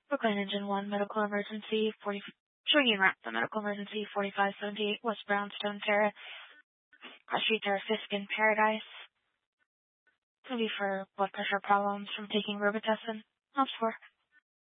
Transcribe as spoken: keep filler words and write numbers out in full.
Brooklyn Engine one, medical emergency, forty, showing you around the medical emergency, forty-five seventy-eight, West Brownstone Terrace, Cross Street there, Fisk in Paradise. It's going to be for blood pressure problems from taking Robitussin. Helps for.